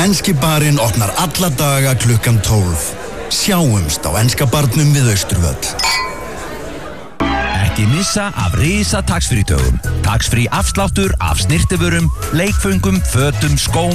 Enski barinn opnar alla daga klukkan 12. Sjáumst á Enska barnum við Austurvöll. Ekki missa af risa taxfree-dögum. Taxfree afsláttur af snyrtivörum, leikföngum, fötum, skóm